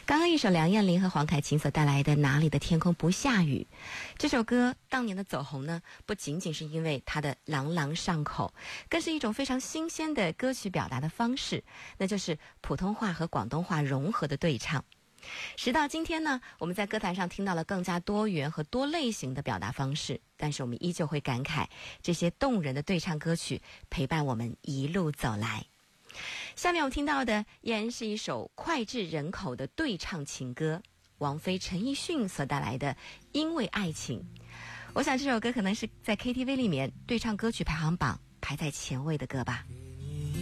刚刚一首梁艳玲和黄凯芹所带来的《哪里的天空不下雨》，这首歌当年的走红呢，不仅仅是因为它的朗朗上口，更是一种非常新鲜的歌曲表达的方式，那就是普通话和广东话融合的对唱。时到今天呢，我们在歌坛上听到了更加多元和多类型的表达方式，但是我们依旧会感慨这些动人的对唱歌曲陪伴我们一路走来。下面我们听到的依然是一首脍炙人口的对唱情歌，王菲、陈奕迅所带来的《因为爱情》。我想这首歌可能是在 KTV 里面对唱歌曲排行榜排在前位的歌吧。